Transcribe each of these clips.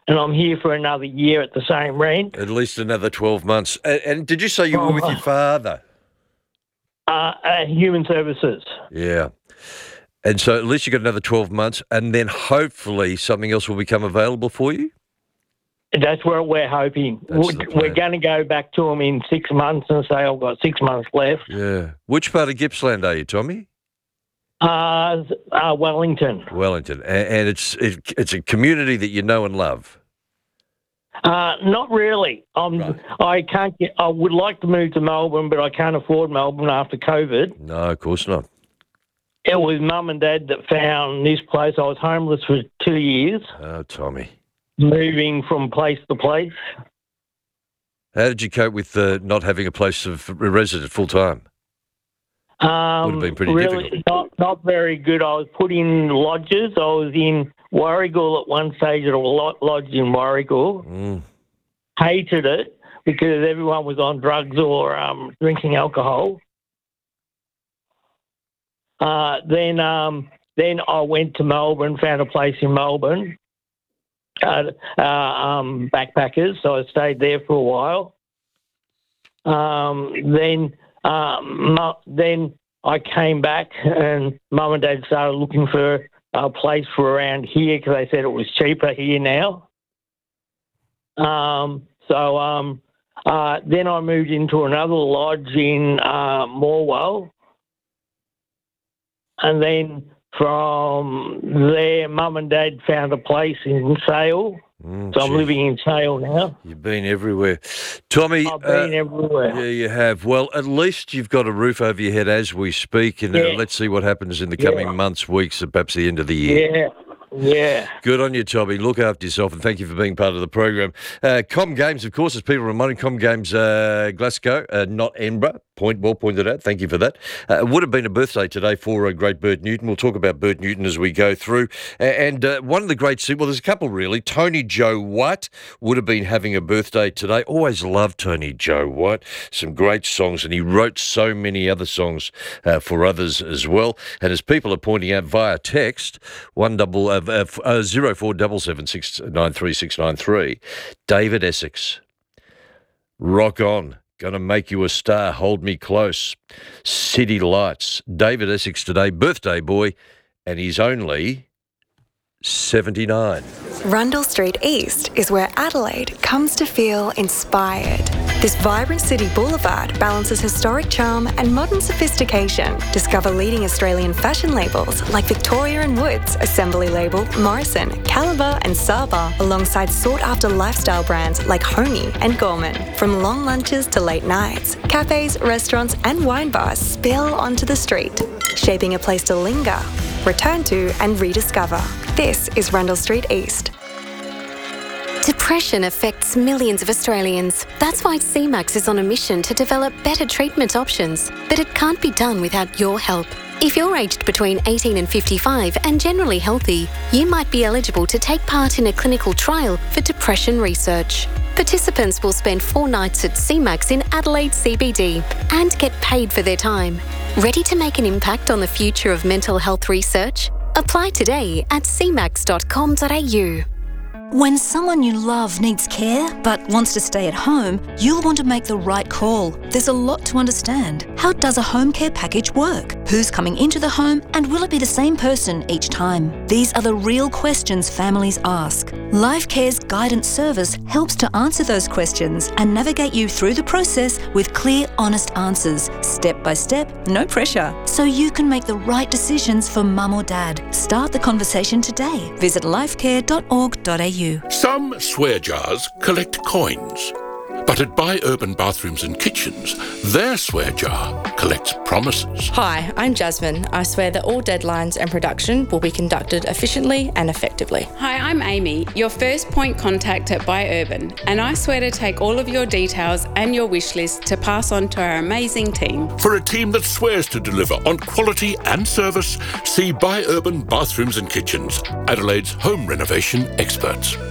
and I'm here for another year at the same rent. At least another 12 months. And did you say you were with your father? Human Services. Yeah. And so at least you got another 12 months, and then hopefully something else will become available for you? That's what we're hoping. We're going to go back to them in 6 months and say, I've got 6 months left. Yeah. Which part of Gippsland are you, Tommy? Wellington. Wellington. And it's a community that you know and love? Not really. Right. I would like to move to Melbourne, but I can't afford Melbourne after COVID. No, of course not. It was Mum and Dad that found this place. I was homeless for 2 years. Oh, Tommy. Moving from place to place. How did you cope with not having a place of residence full time? Would have been pretty difficult. Not very good. I was put in lodges. I was in Warragul at one stage at a lodge in Warragul. Hated it because everyone was on drugs or drinking alcohol. Then I went to Melbourne, found a place in Melbourne, backpackers, so I stayed there for a while. Then I came back and Mum and Dad started looking for a place for around here because they said it was cheaper here now. Then I moved into another lodge in Morwell. And then from there, Mum and Dad found a place in Sale. So I'm living in Sale now. You've been everywhere. Tommy. I've been everywhere. Yeah, you have. Well, at least you've got a roof over your head as we speak, and let's see what happens in the coming months, weeks, and perhaps the end of the year. Yeah. Good on you, Tommy. Look after yourself, and thank you for being part of the program. Com Games, of course, as people reminding, Com Games Glasgow, not Edinburgh. Well pointed out. Thank you for that. It would have been a birthday today for great Bert Newton. We'll talk about Bert Newton as we go through. And one of the great, there's a couple really. Tony Joe White would have been having a birthday today. Always loved Tony Joe White. Some great songs, and he wrote so many other songs for others as well. And as people are pointing out via text, 0477693693, David Essex, Rock On. Gonna Make You a Star, Hold Me Close, City Lights. David Essex today, birthday boy, and he's only 79. Rundle Street East is where Adelaide comes to feel inspired. This vibrant city boulevard balances historic charm and modern sophistication. Discover leading Australian fashion labels like Victoria & Woods, Assembly Label, Morrison, Caliber and Saba, alongside sought-after lifestyle brands like Honey and Gorman. From long lunches to late nights, cafes, restaurants and wine bars spill onto the street, shaping a place to linger, return to and rediscover. This is Rundle Street East. Depression affects millions of Australians. That's why CMAX is on a mission to develop better treatment options. But it can't be done without your help. If you're aged between 18 and 55 and generally healthy, you might be eligible to take part in a clinical trial for depression research. Participants will spend 4 nights at CMAX in Adelaide CBD and get paid for their time. Ready to make an impact on the future of mental health research? Apply today at cmax.com.au. When someone you love needs care but wants to stay at home, you'll want to make the right call. There's a lot to understand. How does a home care package work? Who's coming into the home, and will it be the same person each time? These are the real questions families ask. LifeCare's guidance service helps to answer those questions and navigate you through the process with clear, honest answers, step by step, no pressure, so you can make the right decisions for mum or dad. Start the conversation today. Visit lifecare.org.au. Some swear jars collect coins, but at Buy Urban Bathrooms and Kitchens, their swear jar collects promises. Hi, I'm Jasmine. I swear that all deadlines and production will be conducted efficiently and effectively. Hi, I'm Amy, your first point contact at Buy Urban, and I swear to take all of your details and your wish list to pass on to our amazing team. For a team that swears to deliver on quality and service, see Buy Urban Bathrooms and Kitchens, Adelaide's home renovation experts.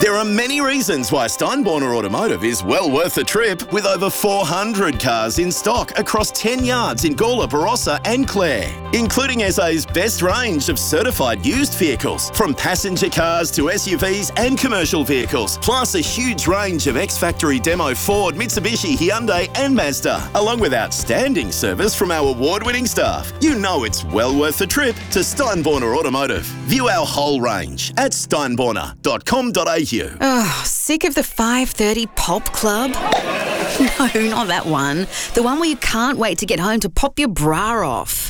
There are many reasons why Steinborner Automotive is well worth the trip, with over 400 cars in stock across 10 yards in Gawler, Barossa and Clare, including SA's best range of certified used vehicles, from passenger cars to SUVs and commercial vehicles, plus a huge range of ex-factory demo Ford, Mitsubishi, Hyundai and Mazda, along with outstanding service from our award-winning staff. You know it's well worth the trip to Steinborner Automotive. View our whole range at steinborner.com.au. Oh, sick of the 5:30 pop club? No, not that one. The one where you can't wait to get home to pop your bra off.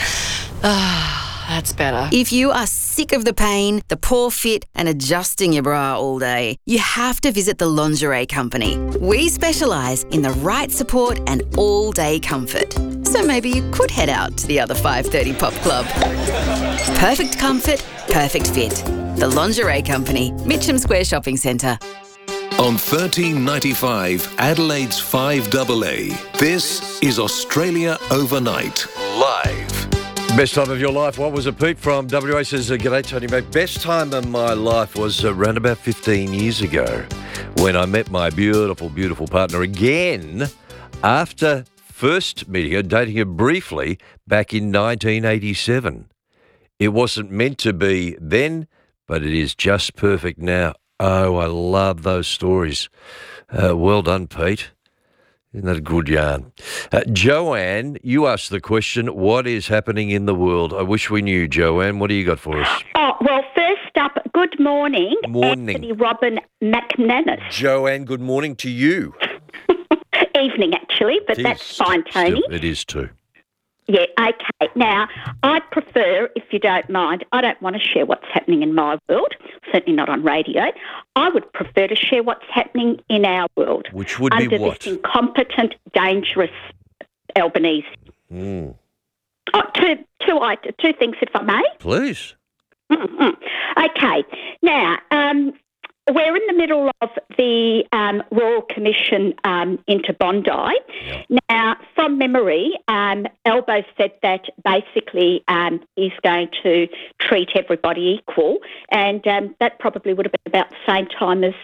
That's better. If you are sick of the pain, the poor fit and adjusting your bra all day, you have to visit the Lingerie Company. We specialise in the right support and all-day comfort. So maybe you could head out to the other 5:30 pop club. Perfect comfort, perfect fit. The Lingerie Company, Mitcham Square Shopping Centre. On 1395 Adelaide's 5AA, this is Australia Overnight, live. Best time of your life. What was it, Pete? From WA says, g'day, Tony, mate. Best time of my life was around about 15 years ago when I met my beautiful, beautiful partner again after first meeting her, dating her briefly back in 1987. It wasn't meant to be then, but it is just perfect now. Oh, I love those stories. Well done, Pete. Isn't that a good yarn? Joanne, you asked the question, what is happening in the world? I wish we knew, Joanne. What do you got for us? Oh, well, first up, good morning. Morning. Anthony Robin McManus. Joanne, good morning to you. Evening, actually, but that's fine, Tony. It is too. Yeah, okay. Now, I'd prefer, if you don't mind, I don't want to share what's happening in my world, certainly not on radio. I would prefer to share what's happening in our world. Which would be what? Under this incompetent, dangerous Albanese. Mm. Oh, two things, if I may. Please. Mm-hmm. Okay. Now, we're in the middle of the Royal Commission into Bondi. Yep. Now, from memory, Albo said that basically he's going to treat everybody equal, and that probably would have been about the same time as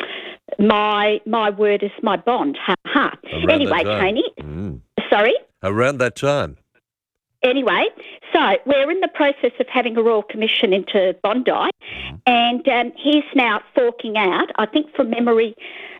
my word is my bond. Ha ha. Anyway, Tony. Sorry? Around that time. Anyway, so we're in the process of having a Royal Commission into Bondi, and he's now forking out, I think from memory,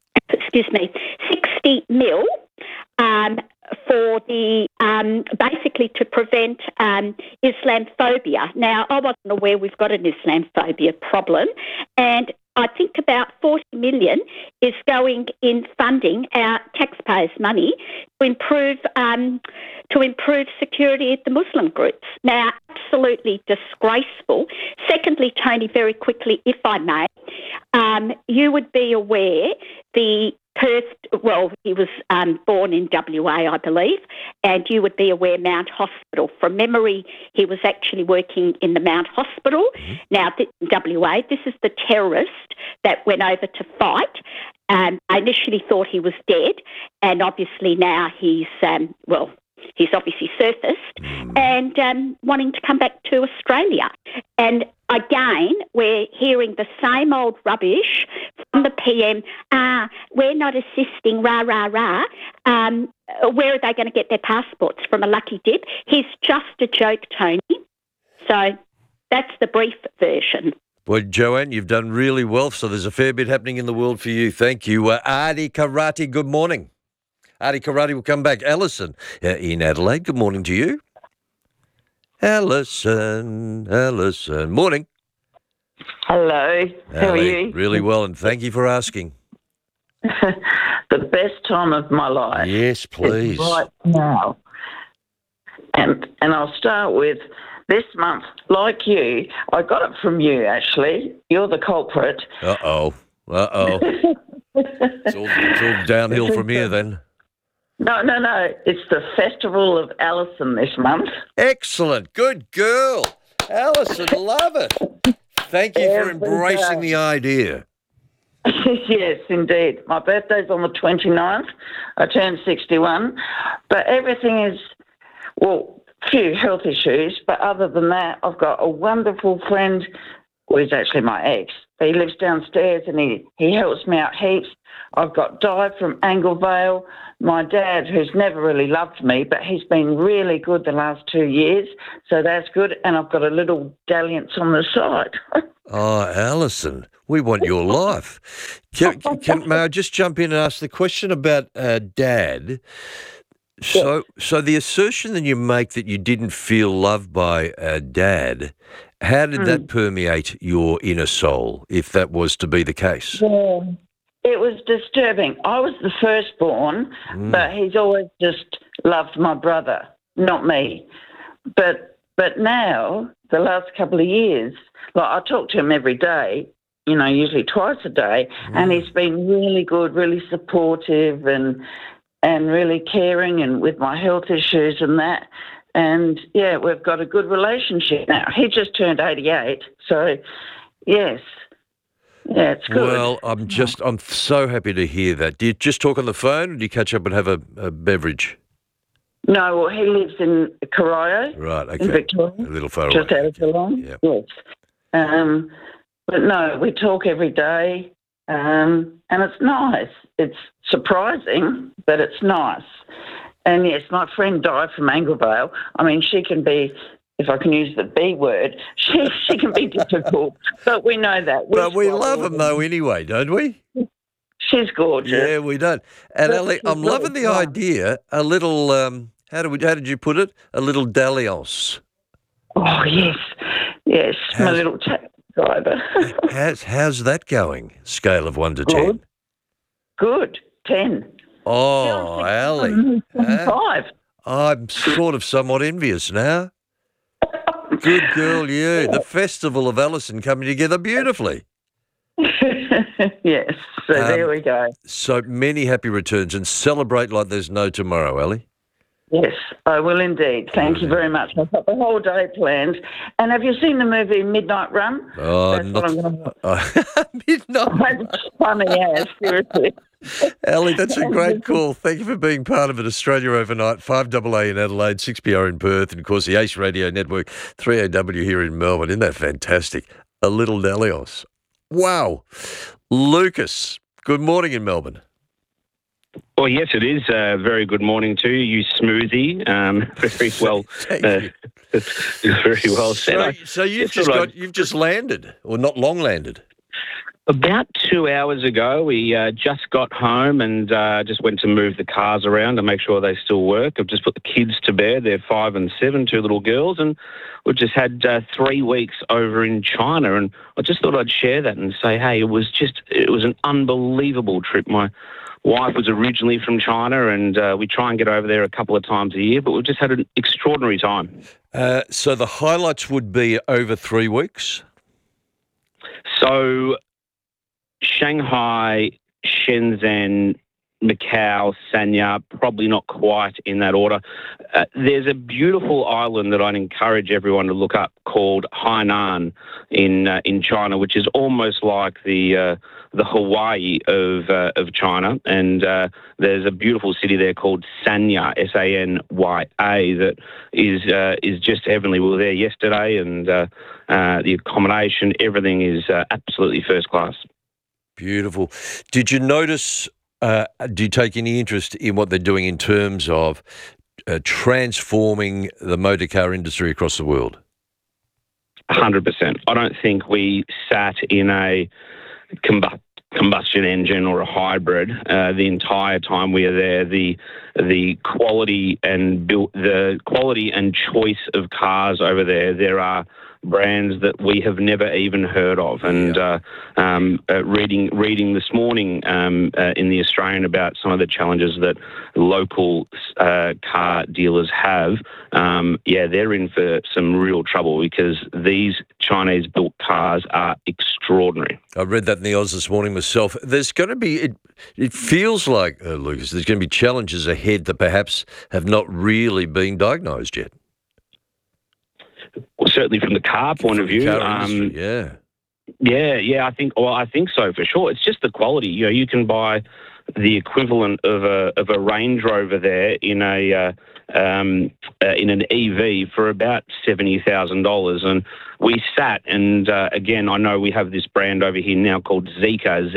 60 mil for the basically to prevent Islamophobia. Now, I wasn't aware we've got an Islamophobia problem, and I think about 40 million is going in funding our taxpayers' money to improve security at the Muslim groups. Now, absolutely disgraceful. Secondly, Tony, very quickly, if I may, you would be aware the Perth, well, he was born in WA, I believe, and you would be aware Mount Hospital. From memory, he was actually working in the Mount Hospital. Now, WA, this is the terrorist that went over to fight. I initially thought he was dead, and obviously now he's obviously surfaced and wanting to come back to Australia. And again, we're hearing the same old rubbish from the PM. We're not assisting, rah, rah, rah. Where are they going to get their passports? From a lucky dip? He's just a joke, Tony. So that's the brief version. Well, Joanne, you've done really well, so there's a fair bit happening in the world for you. Thank you. Artie Karate, good morning. Artie Karate will come back. Alison in Adelaide, good morning to you. Alison. Morning. Hello. How are you? Really well, and thank you for asking. The best time of my life. Yes, please. Right now. And I'll start with this month, like you, I got it from you, actually. You're the culprit. Uh-oh. It's all downhill from here then. No. It's the Festival of Alison this month. Excellent. Good girl. Alison, love it. Thank you for embracing the idea. Yes, indeed. My birthday's on the 29th. I turned 61. But everything is, few health issues. But other than that, I've got a wonderful friend well, he's actually my ex. He lives downstairs and he helps me out heaps. I've got Di from Anglevale, my dad, who's never really loved me, but he's been really good the last 2 years, so that's good. And I've got a little dalliance on the side. Oh, Alison, we want your life. May I just jump in and ask the question about Dad? So the assertion that you make that you didn't feel loved by Dad, how did that permeate your inner soul, if that was to be the case? Yeah. It was disturbing. I was the firstborn, but he's always just loved my brother, not me. But now, the last couple of years, like I talk to him every day, usually twice a day, and he's been really good, really supportive and really caring and with my health issues and that. And, yeah, we've got a good relationship now. He just turned 88, so, yes. Yeah, it's good. Well, I'm so happy to hear that. Do you just talk on the phone, or do you catch up and have a beverage? No, well, he lives in Corio, right? Okay, in Victoria, a little far just away. out of Geelong. Yep. Yes, but no, we talk every day, and it's nice. It's surprising, but it's nice. And yes, my friend Di from Anglevale. I mean, she can be, if I can use the B word, she can be difficult, but we know that. But we love them though anyway, don't we? She's gorgeous. Yeah, we don't. And Ellie, I'm loving the idea, a little, how did you put it? A little dalliance. Oh, yes, my little taxi driver. how's that going? Scale of 1 to 10. Good, 10. Oh, Ellie. 5. I'm sort of somewhat envious now. Good girl, you. The festival of Alison coming together beautifully. Yes, so there we go. So many happy returns and celebrate like there's no tomorrow, Ellie. Yes, I will indeed. Thank you very much. I've got the whole day planned. And have you seen the movie Midnight Run? Oh, That's what I'm going to watch. Midnight It's funny, yeah, seriously. Ellie, that's a great call. Thank you for being part of it. Australia Overnight, 5AA in Adelaide, 6PR in Perth, and of course the Ace Radio Network, 3AW here in Melbourne. Isn't that fantastic? A little dalliance. Wow. Lucas, good morning in Melbourne. Well, yes, it is. Very good morning to you, Smoothie. Very well. Very well said. So you've just landed, or not long landed? About 2 hours ago, we just got home and just went to move the cars around to make sure they still work. I've just put the kids to bed. They're 5 and 7, 2 little girls, and we've just had 3 weeks over in China. And I just thought I'd share that and say, hey, it was an unbelievable trip. My wife was originally from China, and we try and get over there a couple of times a year, but we've just had an extraordinary time. So the highlights would be over 3 weeks? So Shanghai, Shenzhen, Macau, Sanya, probably not quite in that order. There's a beautiful island that I'd encourage everyone to look up called Hainan in China, which is almost like the Hawaii of China. And there's a beautiful city there called Sanya, S-A-N-Y-A, that is just heavenly. We were there yesterday, and the accommodation, everything is absolutely first class. Beautiful. Did you notice, do you take any interest in what they're doing in terms of transforming the motor car industry across the world? 100%. I don't think we sat in a combustion engine or a hybrid the entire time we are there. The quality and choice of cars over there. There are brands that we have never even heard of, and reading this morning in the Australian about some of the challenges that local car dealers have. They're in for some real trouble because these Chinese-built cars are extraordinary. I read that in the Oz this morning myself. There's going to be, it feels like, Lucas, there's going to be challenges ahead that perhaps have not really been diagnosed yet. Well, certainly from the car point of view, industry, I think so for sure. It's just the quality. You know, you can buy the equivalent of a Range Rover there in an EV for about $70,000. And we sat, and again, I know we have this brand over here now called Zeekr,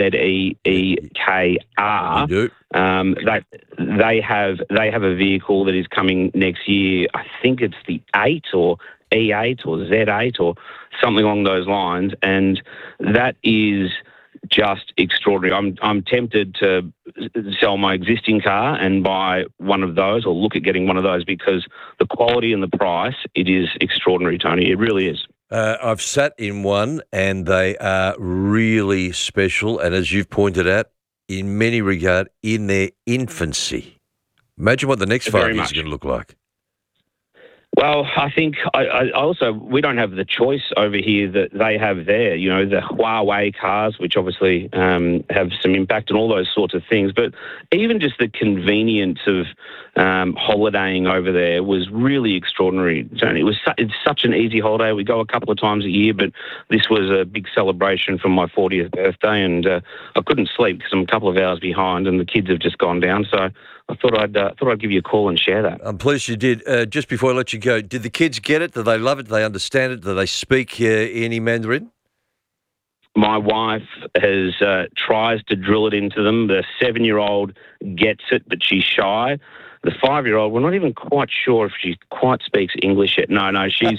Zeekr. We do. They have a vehicle that is coming next year. I think it's the 8 or E8 or Z8 or something along those lines, and that is just extraordinary. I'm tempted to sell my existing car and buy one of those, or look at getting one of those, because the quality and the price, it is extraordinary, Tony. It really is. I've sat in one, and they are really special, and as you've pointed out, in many regard, in their infancy. Imagine what the next 5 years are going to look like. Well, I think I also, we don't have the choice over here that they have there, you know, the Huawei cars, which obviously have some impact and all those sorts of things. But even just the convenience of holidaying over there was really extraordinary, Tony. It's such an easy holiday. We go a couple of times a year, but this was a big celebration for my 40th birthday, and I couldn't sleep because I'm a couple of hours behind and the kids have just gone down. So I thought I'd give you a call and share that. I'm pleased you did. Just before I let you go, did the kids get it? Do they love it? Do they understand it? Do they speak any Mandarin? My wife tries to drill it into them. The 7-year-old gets it, but she's shy. The 5-year-old, we're not even quite sure if she quite speaks English yet. No,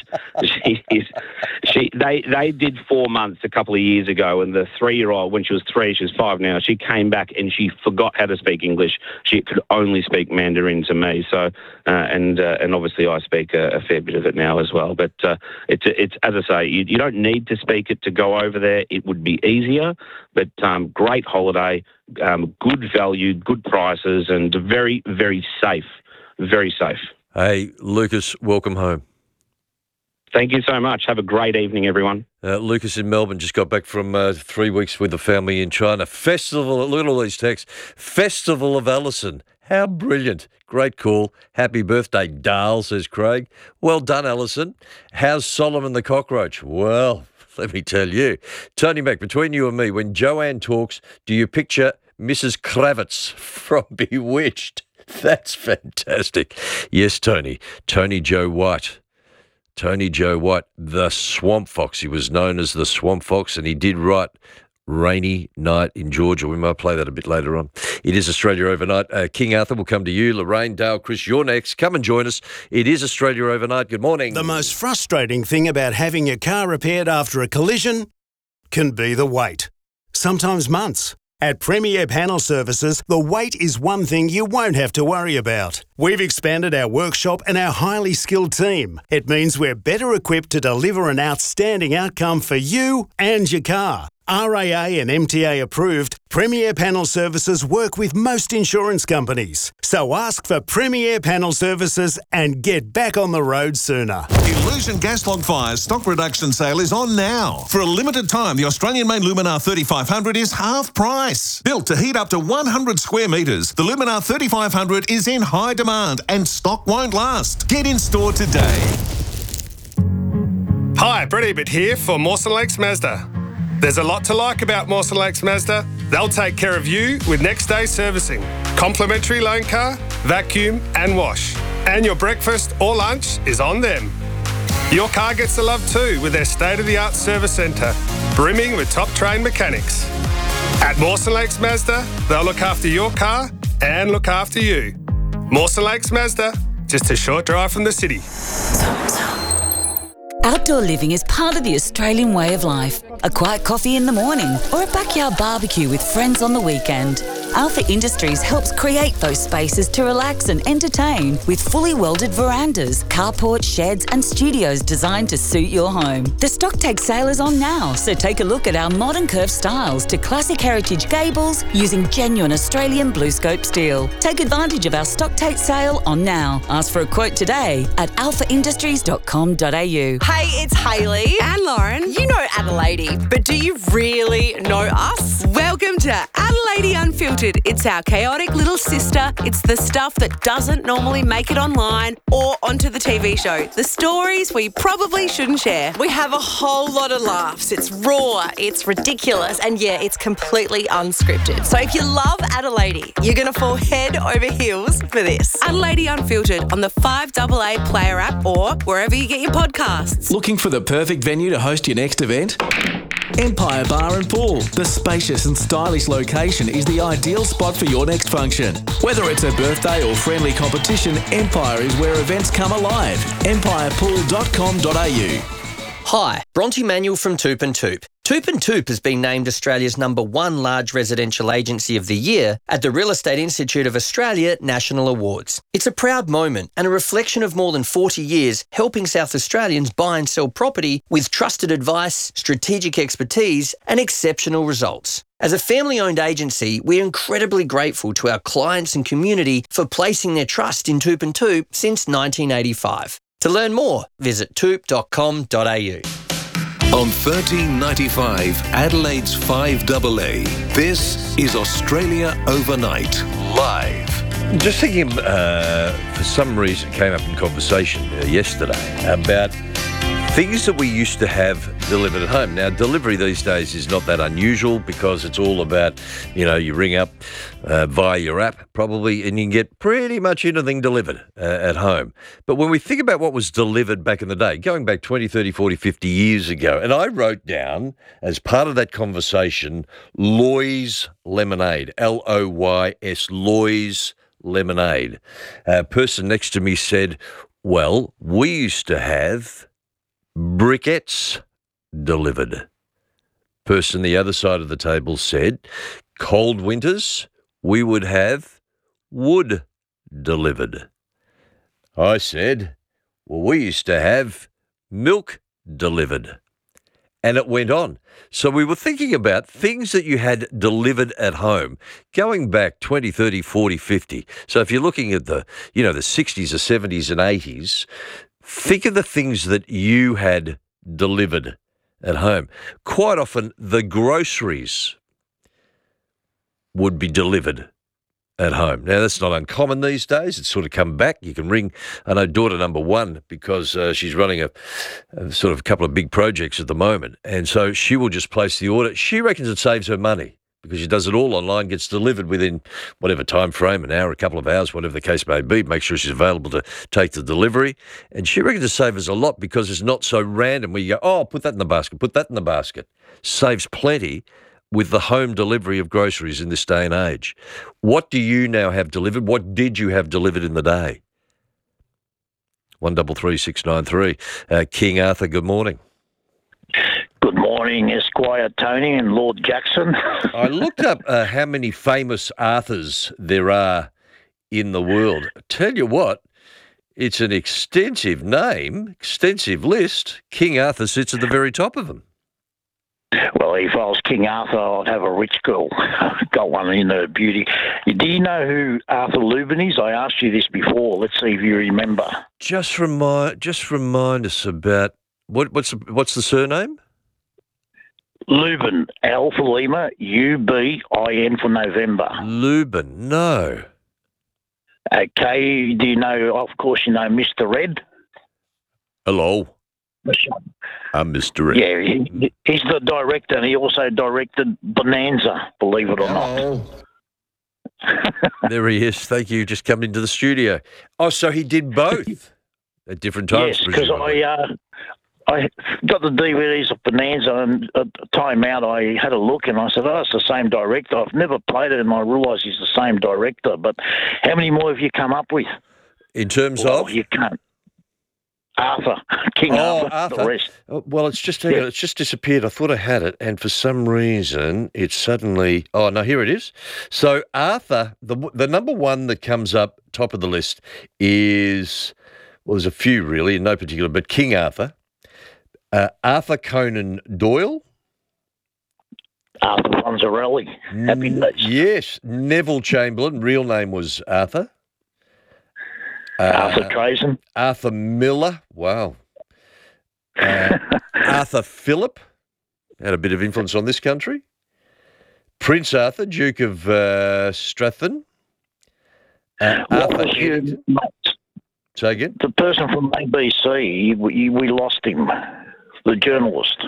they did 4 months a couple of years ago, and the 3-year-old, when she was 3, she's 5 now, she came back and she forgot how to speak English. She could only speak Mandarin to me. So, and obviously I speak a fair bit of it now as well. But it's as I say, you don't need to speak it to go over there. It would be easier, but great holiday. Good value, good prices, and very, very safe. Very safe. Hey, Lucas, welcome home. Thank you so much. Have a great evening, everyone. Lucas in Melbourne just got back from 3 weeks with the family in China. Festival, look at all these texts. Festival of Allison. How brilliant. Great call. Happy birthday, Dahl, says Craig. Well done, Allison. How's Solomon the cockroach? Well, let me tell you. Tony Mac, between you and me, when Joanne talks, do you picture Mrs. Kravitz from Bewitched? That's fantastic. Yes, Tony. Tony Joe White. Tony Joe White, the Swamp Fox. He was known as the Swamp Fox, and he did write Rainy Night in Georgia. We might play that a bit later on. It is Australia Overnight. King Arthur will come to you. Lorraine, Dale, Chris, you're next. Come and join us. It is Australia Overnight. Good morning. The most frustrating thing about having your car repaired after a collision can be the wait. Sometimes months. At Premier Panel Services, the wait is one thing you won't have to worry about. We've expanded our workshop and our highly skilled team. It means we're better equipped to deliver an outstanding outcome for you and your car. RAA and MTA approved, Premier Panel Services work with most insurance companies. So ask for Premier Panel Services and get back on the road sooner. Illusion Gas Log Fire's stock reduction sale is on now. For a limited time, the Australian-made Luminar 3500 is half price. Built to heat up to 100 square metres, the Luminar 3500 is in high demand and stock won't last. Get in store today. Hi, Brett Ebert here for Mawson Lakes Mazda. There's a lot to like about Mawson Lakes Mazda. They'll take care of you with next day servicing, complimentary loan car, vacuum and wash. And your breakfast or lunch is on them. Your car gets the love too with their state-of-the-art service centre, brimming with top-trained mechanics. At Mawson Lakes Mazda, they'll look after your car and look after you. Mawson Lakes Mazda, just a short drive from the city. Outdoor living is part of the Australian way of life. A quiet coffee in the morning or a backyard barbecue with friends on the weekend. Alpha Industries helps create those spaces to relax and entertain with fully welded verandas, carports, sheds and studios designed to suit your home. The stock take sale is on now, so take a look at our modern curved styles to classic heritage gables using genuine Australian BlueScope steel. Take advantage of our stock take sale on now. Ask for a quote today at alphaindustries.com.au. Hey, it's Hayley and Lauren. You know Adelaide, but do you really know us? Welcome to Adelaide Unfiltered Unfiltered. It's our chaotic little sister. It's the stuff that doesn't normally make it online or onto the TV show. The stories we probably shouldn't share. We have a whole lot of laughs. It's raw, it's ridiculous, and yeah, it's completely unscripted. So if you love Adelaide, you're going to fall head over heels for this. Adelaide Unfiltered on the 5AA Player app or wherever you get your podcasts. Looking for the perfect venue to host your next event? Empire Bar and Pool. The spacious and stylish location is the ideal spot for your next function. Whether it's a birthday or friendly competition, Empire is where events come alive. empirepool.com.au. Hi, Bronte Manuel from Toop and Toop. Toop and Toop has been named Australia's #1 large residential agency of the year at the Real Estate Institute of Australia National Awards. It's a proud moment and a reflection of more than 40 years helping South Australians buy and sell property with trusted advice, strategic expertise and exceptional results. As a family-owned agency, we're incredibly grateful to our clients and community for placing their trust in Toop and Toop since 1985. To learn more, visit toop.com.au. On 1395 Adelaide's 5AA, this is Australia Overnight, live. Just thinking, for some reason, it came up in conversation yesterday about things that we used to have delivered at home. Now, delivery these days is not that unusual because it's all about, you ring up via your app probably and you can get pretty much anything delivered at home. But when we think about what was delivered back in the day, going back 20, 30, 40, 50 years ago, and I wrote down as part of that conversation, Loy's Lemonade, Loys, Loy's Lemonade. A person next to me said, well, we used to have briquettes delivered. Person the other side of the table said, cold winters, we would have wood delivered. I said, well, we used to have milk delivered. And it went on. So we were thinking about things that you had delivered at home, going back 20, 30, 40, 50. So if you're looking at the 60s or 70s and 80s, think of the things that you had delivered at home. Quite often, the groceries would be delivered at home. Now, that's not uncommon these days. It's sort of come back. You can ring, I know, daughter number one, because she's running a sort of a couple of big projects at the moment. And so she will just place the order. She reckons it saves her money because she does it all online, gets delivered within whatever time frame, an hour, a couple of hours, whatever the case may be, make sure she's available to take the delivery. And she reckons it saves us a lot because it's not so random where you go, oh, put that in the basket, put that in the basket. Saves plenty with the home delivery of groceries in this day and age. What do you now have delivered? What did you have delivered in the day? 133693. King Arthur, good morning. Good morning, Esquire Tony and Lord Jackson. I looked up how many famous Arthurs there are in the world. I tell you what, it's an extensive name, extensive list. King Arthur sits at the very top of them. Well, if I was King Arthur, I'd have a rich girl. Got one in her beauty. Do you know who Arthur Lubin is? I asked you this before. Let's see if you remember. Just remind us about what's the surname? Lubin, L for Lima, U-B-I-N for November. Lubin, no. Okay, do you know, of course you know Mr. Red? Hello. I'm Mr. Red. Yeah, he's the director and he also directed Bonanza, believe it or not. There he is. Thank you. Just come into the studio. Oh, so he did both at different times? Yes, because I got the DVDs of Bonanza and at the time out I had a look and I said, oh, it's the same director. I've never played it and I realised he's the same director. But how many more have you come up with? In terms of? You can't. Arthur, King Arthur, the rest. Well, it's just disappeared. I thought I had it, and for some reason, it suddenly... Oh, no, here it is. So Arthur, the number one that comes up top of the list is... Well, there's a few, really, in no particular, but King Arthur. Arthur Conan Doyle. Arthur Fonzarelli. Happy days. Yes. Neville Chamberlain. Real name was Arthur. Arthur Trazen. Arthur Miller. Wow. Arthur Phillip. Had a bit of influence on this country. Prince Arthur, Duke of Strathern. Arthur Higgins. Say again? The person from ABC, we lost him, the journalist.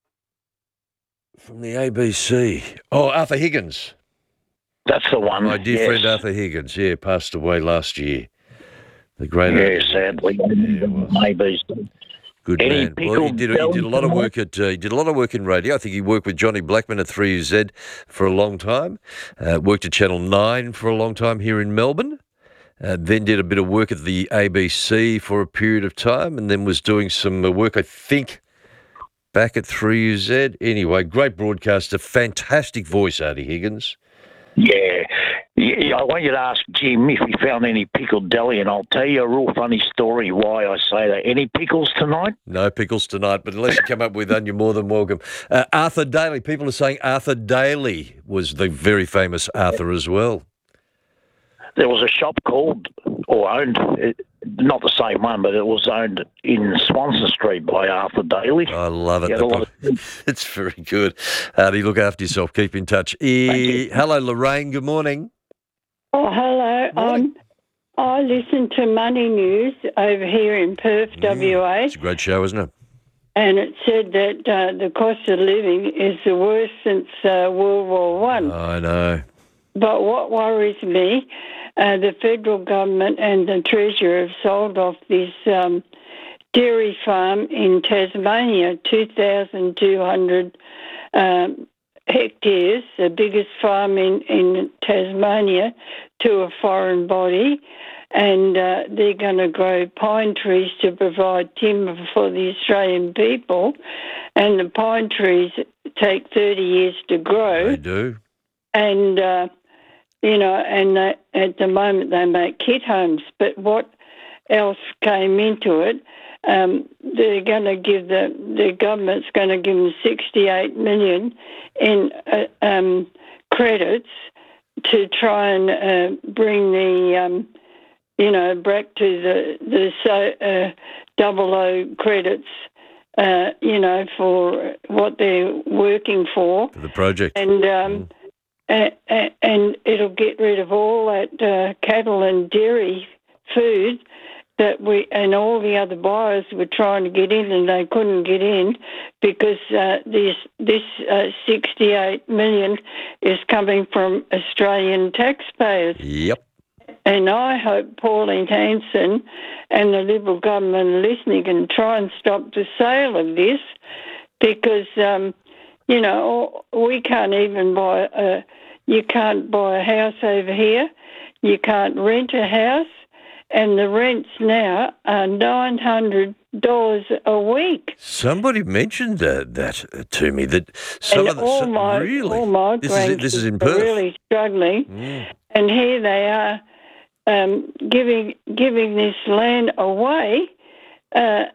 From the ABC. Oh, Arthur Higgins. That's the one. My dear friend Arthur Higgins, passed away last year. The great. Yeah, sadly. ABC. Good man. Well, he did a lot of work in radio. I think he worked with Johnny Blackman at 3UZ for a long time. Worked at Channel 9 for a long time here in Melbourne. Then did a bit of work at the ABC for a period of time, and then was doing some work, I think, back at 3UZ. Anyway, great broadcaster, fantastic voice, Artie Higgins. Yeah. I want you to ask Jim if he found any pickled deli, and I'll tell you a real funny story why I say that. Any pickles tonight? No pickles tonight, but unless you come up with one, you're more than welcome. Arthur Daly. People are saying Arthur Daly was the very famous Arthur as well. There was a shop called, or owned, not the same one, but it was owned in Swanson Street by Arthur Daly. I love it. It's very good. Artie, look after yourself. Keep in touch. Hello, Lorraine. Good morning. Oh, hello. I listen to Money News over here in Perth, WA. It's a great show, isn't it? And it said that the cost of living is the worst since World War One. I know. But what worries me, the federal government and the Treasurer have sold off this dairy farm in Tasmania, 2,200 hectares, the biggest farm in Tasmania, to a foreign body. And they're going to grow pine trees to provide timber for the Australian people. And the pine trees take 30 years to grow. They do. And, at the moment they make kit homes. But what else came into it, they're going to give the government's going to give them $68 million in credits to try and bring the back to the double O credits, for what they're working for the project, and it'll get rid of all that cattle and dairy food that we and all the other buyers were trying to get in, and they couldn't get in because this $68 million is coming from Australian taxpayers. Yep. And I hope Pauline Hanson and the Liberal government are listening and try and stop the sale of this, because we can't even buy. You can't buy a house over here. You can't rent a house. And the rents now are $900 a week. Somebody mentioned that to me. That some of the all my this is in Perth. Are really struggling, and here they are giving this land away, to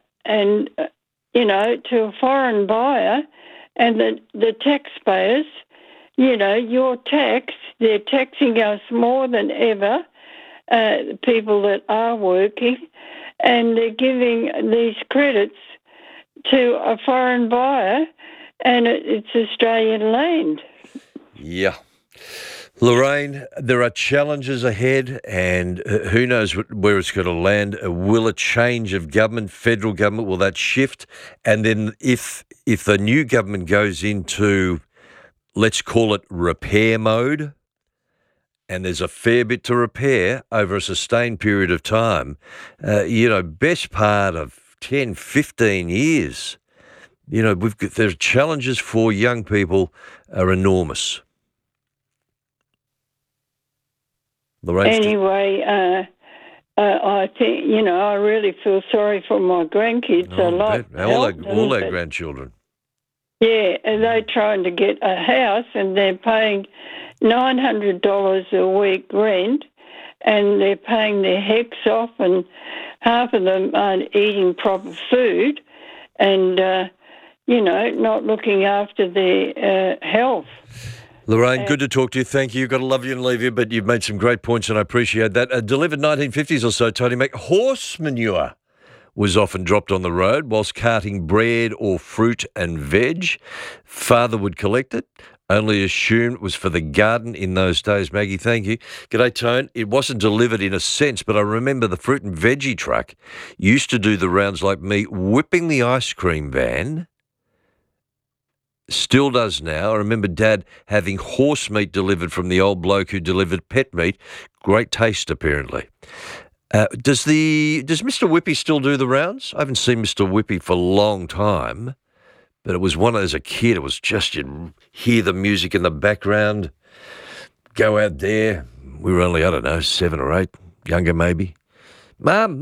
a foreign buyer, and the taxpayers. Your tax. They're taxing us more than ever. People that are working, and they're giving these credits to a foreign buyer, and it's Australian land. Yeah. Lorraine, there are challenges ahead, and who knows where it's going to land. Will a change of government, federal government, will that shift? And then if the new government goes into, let's call it repair mode, and there's a fair bit to repair over a sustained period of time, best part of 10, 15 years, there's challenges for young people are enormous. Lorraine, anyway, I think, I really feel sorry for my grandkids a lot. All our grandchildren. Yeah, and they're trying to get a house, and they're paying $900 a week rent, and they're paying their hecs off, and half of them aren't eating proper food, and not looking after their health. Lorraine, good to talk to you. Thank you. Got to love you and leave you, but you've made some great points, and I appreciate that. Delivered 1950s or so, Tony Mac. Horse manure was often dropped on the road whilst carting bread or fruit and veg. Father would collect it, Only assumed it was for the garden in those days. Maggie, thank you. G'day, Tone. It wasn't delivered in a sense, but I remember the fruit and veggie truck used to do the rounds like me, whipping the ice cream van. Still does now. I remember Dad having horse meat delivered from the old bloke who delivered pet meat. Great taste, apparently. Does Mr. Whippy still do the rounds? I haven't seen Mr. Whippy for a long time. But it was one as a kid, it was just you'd hear the music in the background, go out there. We were only, 7 or 8, younger maybe. Mum,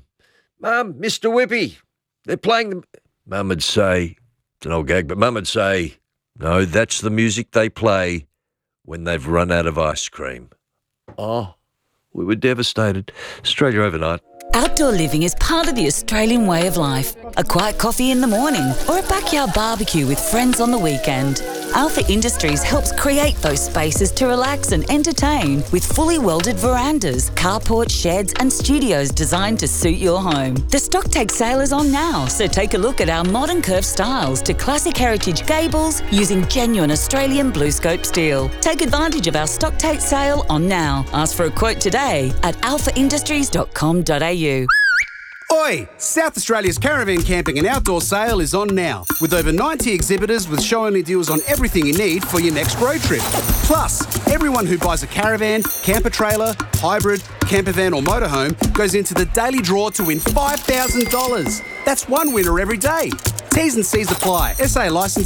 Mr. Whippy, they're playing the... Mum would say, it's an old gag, but Mum would say, no, that's the music they play when they've run out of ice cream. Oh, we were devastated. Australia Overnight. Outdoor living is part of the Australian way of life. A quiet coffee in the morning or a backyard barbecue with friends on the weekend. Alpha Industries helps create those spaces to relax and entertain with fully welded verandas, carports, sheds and studios designed to suit your home. The Stocktake sale is on now, so take a look at our modern curved styles to classic heritage gables using genuine Australian BlueScope steel. Take advantage of our Stocktake sale on now. Ask for a quote today at alphaindustries.com.au. Oi! South Australia's Caravan Camping and Outdoor Sale is on now, with over 90 exhibitors with show-only deals on everything you need for your next road trip. Plus, everyone who buys a caravan, camper trailer, hybrid, camper van or motorhome goes into the daily draw to win $5,000. That's one winner every day. T's and C's apply. SA licence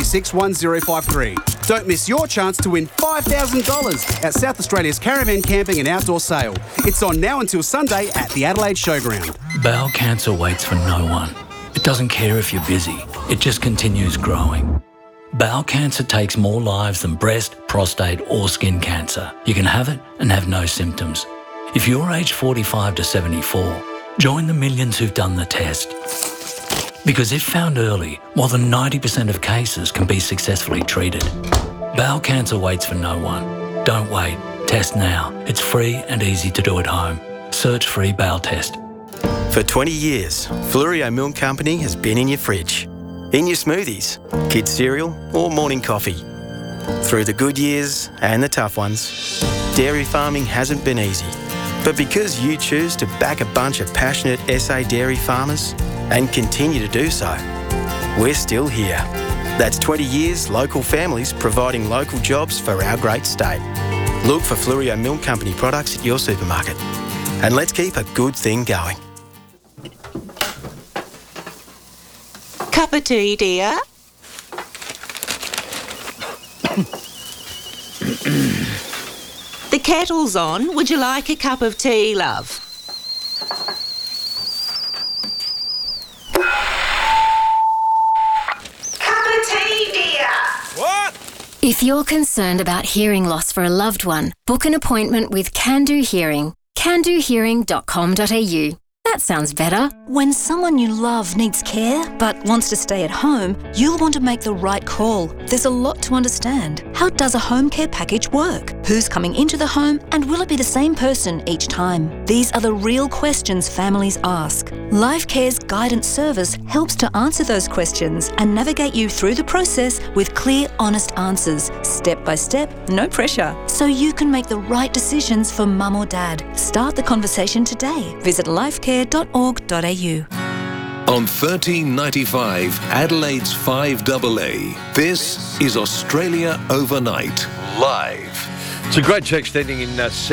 T261053. Don't miss your chance to win $5,000 at South Australia's Caravan Camping and Outdoor Sale. It's on now until Sunday at the Adelaide Showground. Bowel cancer waits for no one. It doesn't care if you're busy. It just continues growing. Bowel cancer takes more lives than breast, prostate or skin cancer. You can have it and have no symptoms. If you're aged 45 to 74, join the millions who've done the test. Because if found early, more than 90% of cases can be successfully treated. Bowel cancer waits for no one. Don't wait. Test now. It's free and easy to do at home. Search free bowel test. For 20 years, Flurio Milk Company has been in your fridge, in your smoothies, kids' cereal or morning coffee. Through the good years and the tough ones, dairy farming hasn't been easy. But because you choose to back a bunch of passionate SA dairy farmers and continue to do so, we're still here. That's 20 years local families providing local jobs for our great state. Look for Flurio Milk Company products at your supermarket. And let's keep a good thing going. Cup of tea, dear? The kettle's on. Would you like a cup of tea, love? Cup of tea, dear? What? If you're concerned about hearing loss for a loved one, book an appointment with Can Do Hearing. candohearing.com.au. That sounds better. When someone you love needs care but wants to stay at home, you'll want to make the right call. There's a lot to understand. How does a home care package work? Who's coming into the home and will it be the same person each time? These are the real questions families ask. Life Care's guidance service helps to answer those questions and navigate you through the process with clear, honest answers, step by step, no pressure, so you can make the right decisions for mum or dad. Start the conversation today. Visit lifecare.org.au. On 1395 Adelaide's 5AA, this is Australia Overnight, live. It's a great text ending in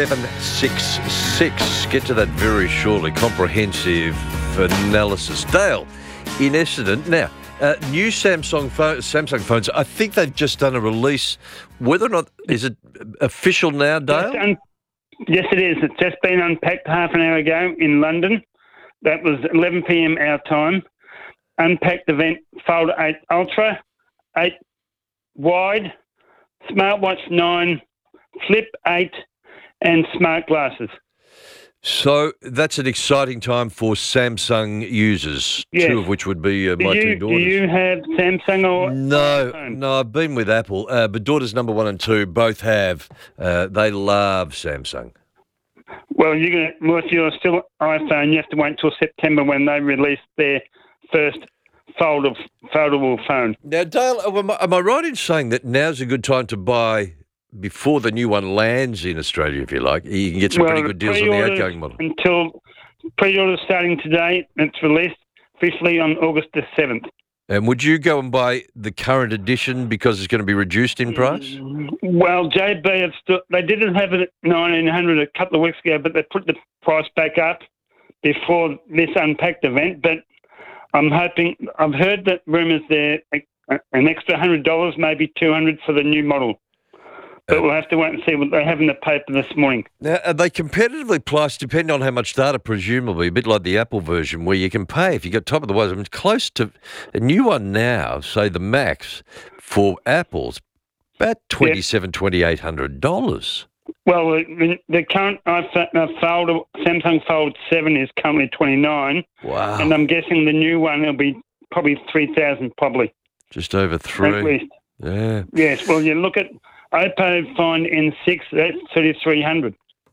766. Get to that very shortly. Comprehensive analysis. Dale, in Essendon. Now, new Samsung phones, I think they've just done a release. Whether or not, is it official now, Dale? Yes, it is. It's just been unpacked half an hour ago in London. That was 11 p.m. our time. Unpacked event, Fold 8 Ultra, 8 wide, Smartwatch 9, Flip 8, and smart glasses. So that's an exciting time for Samsung users, Yes. two of which would be my two daughters. Do you have Samsung or No, I've been with Apple, but daughters number 1 and 2 both have. They love Samsung. Well, if you're still iPhone, you have to wait until September when they release their first foldable phone. Now, Dale, am I right in saying that now's a good time to buy before the new one lands in Australia, if you like? You can get some pretty good deals on the outgoing model. Until pre-order starting today, it's released officially on August the 7th. And would you go and buy the current edition because it's going to be reduced in price? Well, JB, they didn't have it at $1,900 a couple of weeks ago, but they put the price back up before this Unpacked event. But I'm hoping, I've heard that rumours there, an extra $100, maybe $200 for the new model. But we'll have to wait and see what they have in the paper this morning. Now, are they competitively priced depending on how much data, presumably, a bit like the Apple version, where you can pay if you got top of the wires? I mean, it's close to a new one now, say the Max, for Apple's about $2,800. Well, the current Samsung Fold 7 is currently $29,000. Wow. And I'm guessing the new one will be probably $3,000 probably. Just over $3,000. At least. Yeah. Yes, well, you look at Oppo Find N6, that's $3,300.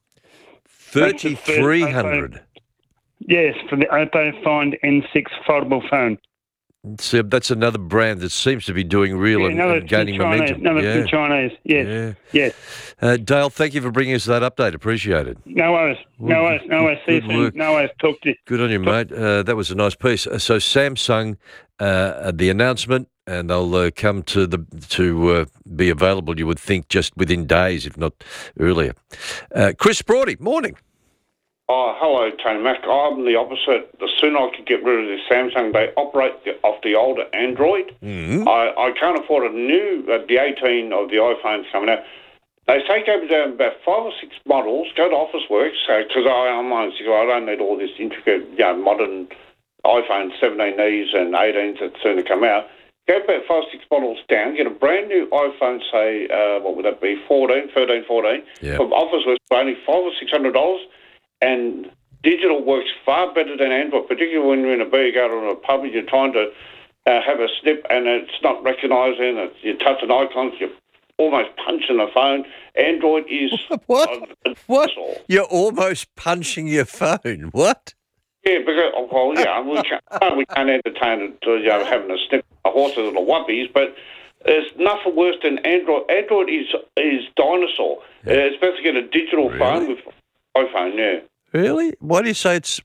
$3,300? Yes, for the Oppo Find N6 foldable phone. So that's another brand that seems to be doing real and gaining momentum. From Chinese, yes. Yes. Dale, thank you for bringing us that update. Appreciate it. No worries. See you soon. No worries. Talk to you. Good on you, mate. That was a nice piece. So Samsung, the announcement, and they'll come to be available, you would think, just within days, if not earlier. Chris Brody, morning. Oh, hello, Tony Mac. I'm the opposite. The sooner I could get rid of this Samsung, they operate off the older Android. Mm-hmm. I can't afford a new, the 18 of the iPhones coming out. They take over about 5 or 6 models, go to Officeworks, because I'm on, I don't need all this intricate, modern iPhone 17Es and 18s that soon to come out. Go about 5 or 6 models down, get a brand new iPhone, say, what would that be, 13, 14, from Officeworks for only $500 or $600. And digital works far better than Android, particularly when you're in a bar, you go to a pub and you're trying to have a snip and it's not recognising, you're touching icons, you're almost punching the phone. Android is... What? You're almost punching your phone? What? Yeah, because, we can't entertain it to having a snip of horses and the whoppies, but there's nothing worse than Android. Android is dinosaur. It's best to get a digital phone with iPhone, yeah. Really? Why do you say it's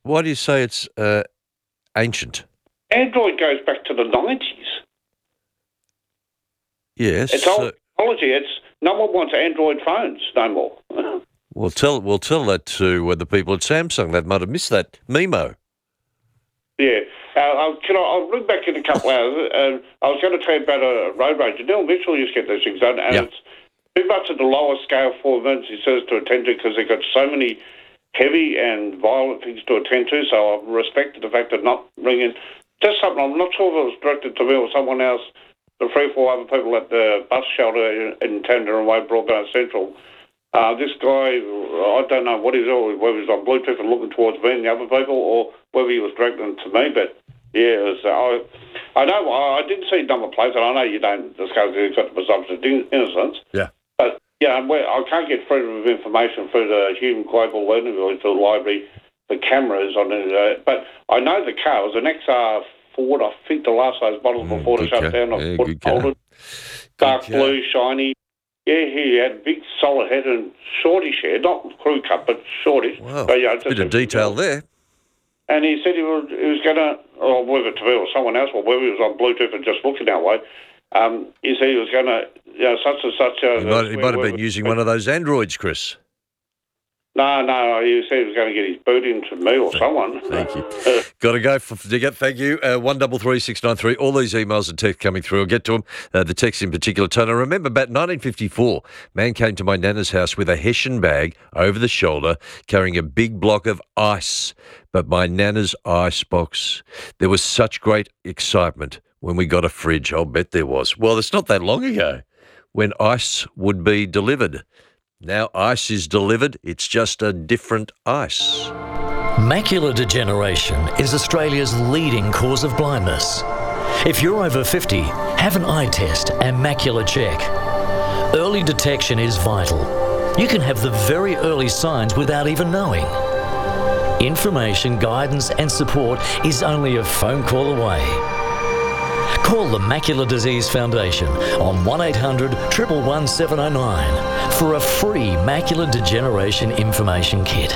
ancient? Android goes back to the 90s. Yes. It's old technology. No one wants Android phones no more. We'll tell that to the people at Samsung. They might have missed that memo. Yeah. I'll ring back in a couple hours. I was going to tell you about a road rage. Neil Mitchell used to get those things done, and it's too much at the lower scale for emergency service to attend to because they've got so many heavy and violent things to attend to, so I've respected the fact of not ringing. Just something, I'm not sure if it was directed to me or someone else, the 3 or 4 other people at the bus shelter in Tandera Way, Broadgate Central. This guy, I don't know what he's doing, whether he's on Bluetooth and looking towards me and the other people, or whether he was directing to me, but yeah, I know, I didn't see number plates, and I know you don't discuss it, it's got the presumption of innocence. Yeah. But I can't get freedom of information through the Human Global Learning Village, the library, the cameras on it. But I know the car was an XR Ford. I think the last of those models before the shutdown. Dark blue, shiny. Yeah, he had big solid head and shortish hair, not crew cut, but shortish. Wow, so, bit of detail there. And he said he was going to, or whether to me or someone else, or whether he was on Bluetooth and just looking that way. He said he was going to, such and such. He might have been using one of those Androids, Chris. No, he said he was going to get his boot into me or someone. Thank you. Got to go for Digger. Thank you. 133693. All these emails and text coming through. I'll get to them. The text in particular. Tony, I remember about 1954, man came to my nana's house with a Hessian bag over the shoulder, carrying a big block of ice. But my nana's ice box, there was such great excitement when we got a fridge. I'll bet there was. Well, it's not that long ago when ice would be delivered. Now ice is delivered, it's just a different ice. Macular degeneration is Australia's leading cause of blindness. If you're over 50, have an eye test and macular check. Early detection is vital. You can have the very early signs without even knowing. Information, guidance and support is only a phone call away. Call the Macular Disease Foundation on 1800 111 709 for a free macular degeneration information kit.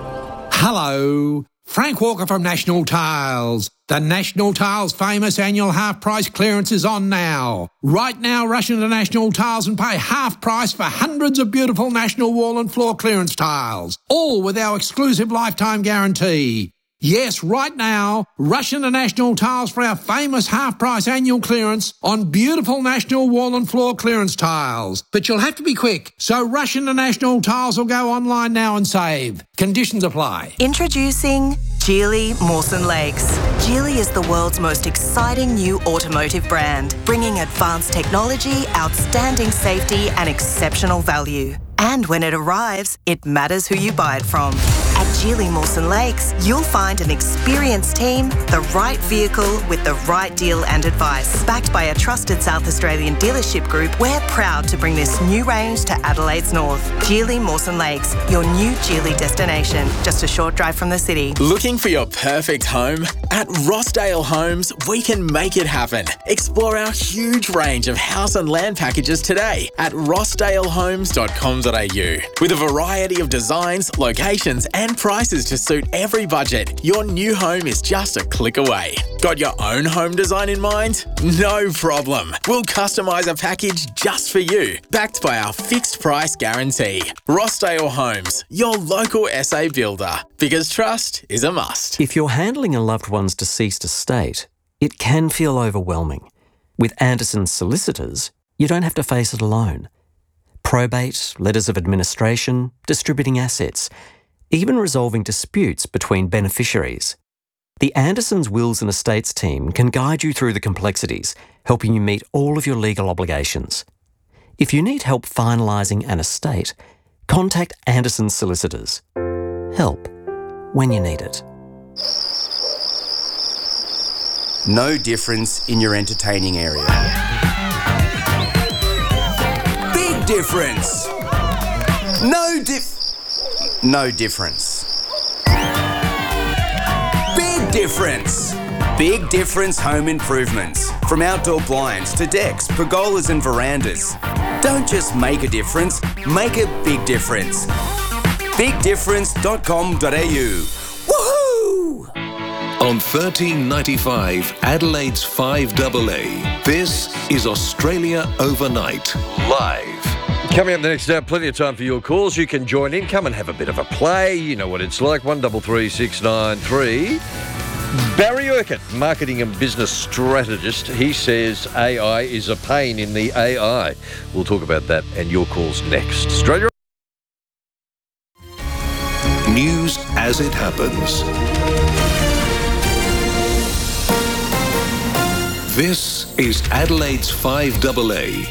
Hello, Frank Walker from National Tiles. The National Tiles famous annual half price clearance is on now. Right now, rush into National Tiles and pay half price for hundreds of beautiful national wall and floor clearance tiles, all with our exclusive lifetime guarantee. Yes, right now, rush into National Tiles for our famous half-price annual clearance on beautiful national wall and floor clearance tiles. But you'll have to be quick, so rush into National Tiles or go online now and save. Conditions apply. Introducing Geely Mawson Lakes. Geely is the world's most exciting new automotive brand, bringing advanced technology, outstanding safety and exceptional value. And when it arrives, it matters who you buy it from. At Geely Mawson Lakes, you'll find an experienced team, the right vehicle with the right deal and advice. Backed by a trusted South Australian dealership group, we're proud to bring this new range to Adelaide's north. Geely Mawson Lakes, your new Geely destination, just a short drive from the city. Looking for your perfect home? At Rossdale Homes, we can make it happen. Explore our huge range of house and land packages today at rossdalehomes.com.au. With a variety of designs, locations and prices to suit every budget, your new home is just a click away. Got your own home design in mind? No problem. We'll customise a package just for you, backed by our fixed price guarantee. Rossdale Homes, your local SA builder, because trust is a must. If you're handling a loved one's deceased estate, it can feel overwhelming. With Anderson's solicitors, you don't have to face it alone. Probate, letters of administration, distributing assets, even resolving disputes between beneficiaries. The Andersons Wills and Estates team can guide you through the complexities, helping you meet all of your legal obligations. If you need help finalising an estate, contact Anderson's solicitors. Help when you need it. No difference in your entertaining area. Big difference. No difference. Big difference. Big difference home improvements. From outdoor blinds to decks, pergolas and verandas. Don't just make a difference, make a big difference. BigDifference.com.au. Woohoo! On 1395 Adelaide's 5AA, this is Australia Overnight, live. Coming up the next hour, plenty of time for your calls. You can join in, come and have a bit of a play. You know what it's like, 133693. Barry Urquhart, marketing and business strategist, he says AI is a pain in the AI. We'll talk about that and your calls next. Australia. News as it happens. This is Adelaide's 5AA.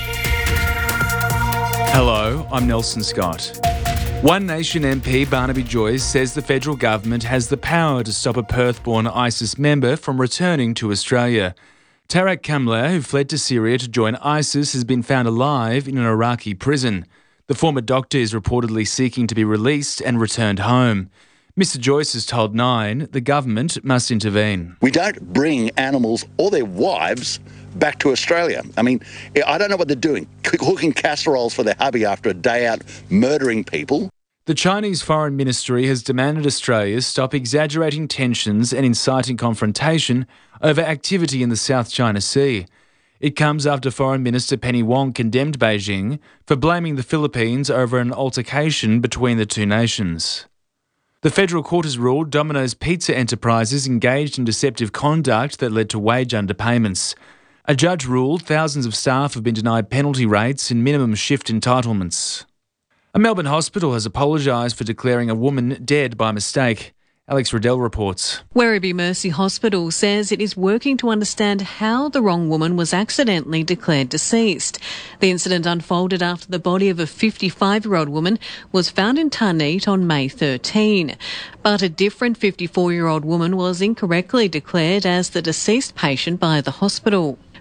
Hello, I'm Nelson Scott. One Nation MP Barnaby Joyce says the federal government has the power to stop a Perth-born ISIS member from returning to Australia. Tarak Kamler, who fled to Syria to join ISIS, has been found alive in an Iraqi prison. The former doctor is reportedly seeking to be released and returned home. Mr Joyce has told Nine the government must intervene. We don't bring animals or their wives back to Australia. I mean, I don't know what they're doing, cooking casseroles for their hubby after a day out murdering people. The Chinese Foreign Ministry has demanded Australia stop exaggerating tensions and inciting confrontation over activity in the South China Sea. It comes after Foreign Minister Penny Wong condemned Beijing for blaming the Philippines over an altercation between the two nations. The federal court has ruled Domino's Pizza Enterprises engaged in deceptive conduct that led to wage underpayments. A judge ruled thousands of staff have been denied penalty rates and minimum shift entitlements. A Melbourne hospital has apologised for declaring a woman dead by mistake. Alex Riddell reports. Werribee Mercy Hospital says it is working to understand how the wrong woman was accidentally declared deceased. The incident unfolded after the body of a 55-year-old woman was found in Tarneit on May 13. But a different 54-year-old woman was incorrectly declared as the deceased patient by the hospital.